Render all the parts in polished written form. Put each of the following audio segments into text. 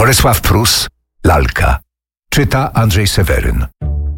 Bolesław Prus, Lalka. Czyta Andrzej Seweryn.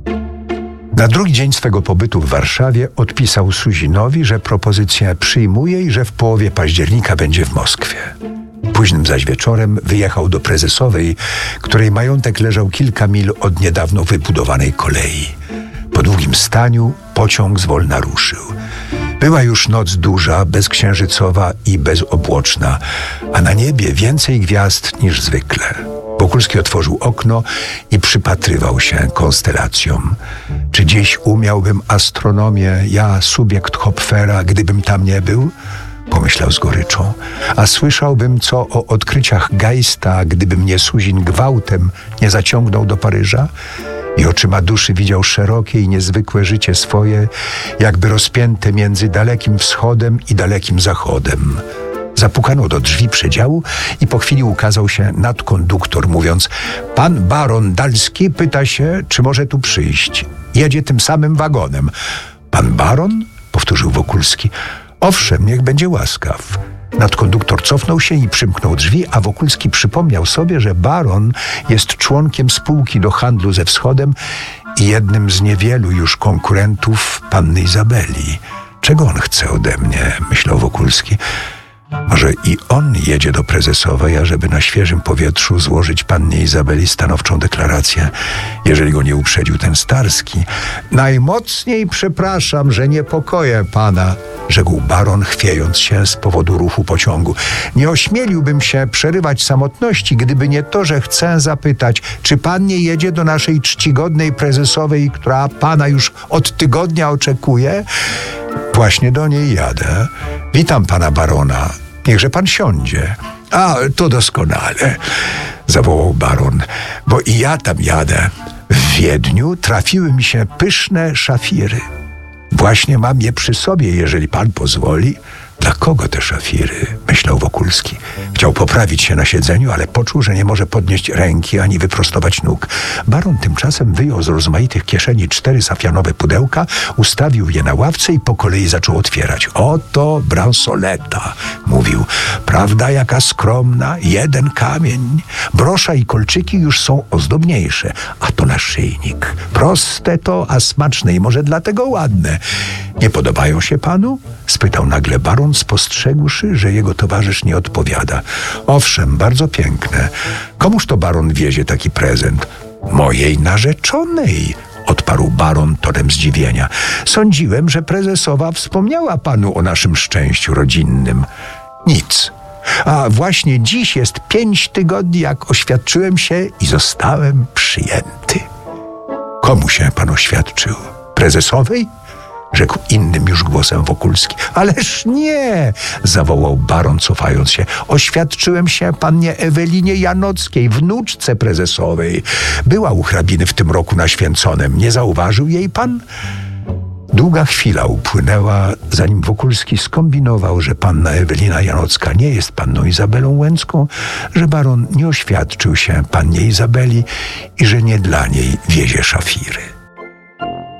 Na drugi dzień swego pobytu w Warszawie odpisał Suzinowi, że propozycję przyjmuje i że w połowie października będzie w Moskwie. Późnym zaś wieczorem wyjechał do Prezesowej, której majątek leżał kilka mil od niedawno wybudowanej kolei. Po długim staniu pociąg zwolna ruszył. Była już noc duża, bezksiężycowa i bezobłoczna, a na niebie więcej gwiazd niż zwykle. Wokulski otworzył okno i przypatrywał się konstelacjom. Czy dziś umiałbym astronomię, ja, subiekt Hopfera, gdybym tam nie był? Pomyślał z goryczą. A słyszałbym co o odkryciach Geista, gdyby mnie Suzin gwałtem nie zaciągnął do Paryża? I oczyma duszy widział szerokie i niezwykłe życie swoje, jakby rozpięte między dalekim wschodem i dalekim zachodem. Zapukano do drzwi przedziału i po chwili ukazał się nadkonduktor, mówiąc: pan baron Dalski pyta się, czy może tu przyjść. Jedzie tym samym wagonem. Pan baron? Powtórzył Wokulski. Owszem, niech będzie łaskaw. Nadkonduktor cofnął się i przymknął drzwi, a Wokulski przypomniał sobie, że baron jest członkiem spółki do handlu ze wschodem i jednym z niewielu już konkurentów panny Izabeli. Czego on chce ode mnie? Myślał Wokulski. Może i on jedzie do Prezesowej, ażeby na świeżym powietrzu złożyć pannie Izabeli stanowczą deklarację, jeżeli go nie uprzedził ten Starski. Najmocniej przepraszam, że niepokoję pana, rzekł baron, chwiejąc się z powodu ruchu pociągu. Nie ośmieliłbym się przerywać samotności, gdyby nie to, że chcę zapytać, czy pan nie jedzie do naszej czcigodnej Prezesowej, która pana już od tygodnia oczekuje? Właśnie do niej jadę. Witam pana barona. Niechże pan siądzie. A, to doskonale, zawołał baron, bo i ja tam jadę. W Wiedniu trafiły mi się pyszne szafiry. Właśnie mam je przy sobie, jeżeli pan pozwoli. Dla kogo te szafiry? Myślał Wokulski. Chciał poprawić się na siedzeniu, ale poczuł, że nie może podnieść ręki ani wyprostować nóg. Baron tymczasem wyjął z rozmaitych kieszeni 4 safianowe pudełka, ustawił je na ławce i po kolei zaczął otwierać. Oto bransoleta, mówił. Prawda jaka skromna, 1 kamień. Brosza i kolczyki już są ozdobniejsze, a to naszyjnik. Proste to, a smaczne i może dlatego ładne. Nie podobają się panu? Spytał nagle baron, spostrzegłszy, że jego towarzysz nie odpowiada. Owszem, bardzo piękne. Komuż to baron wiezie taki prezent? Mojej narzeczonej, odparł baron tonem zdziwienia. Sądziłem, że prezesowa wspomniała panu o naszym szczęściu rodzinnym. Nic. A właśnie dziś jest 5 tygodni, jak oświadczyłem się i zostałem przyjęty. Komu się pan oświadczył? Prezesowej? Rzekł innym już głosem Wokulski. Ależ nie, zawołał baron, cofając się. Oświadczyłem się pannie Ewelinie Janockiej, wnuczce prezesowej. Była u hrabiny w tym roku na Święconem. Nie zauważył jej pan? Długa chwila upłynęła, zanim Wokulski skombinował, że panna Ewelina Janocka nie jest panną Izabelą Łęcką, że baron nie oświadczył się pannie Izabeli i że nie dla niej wiezie szafiry.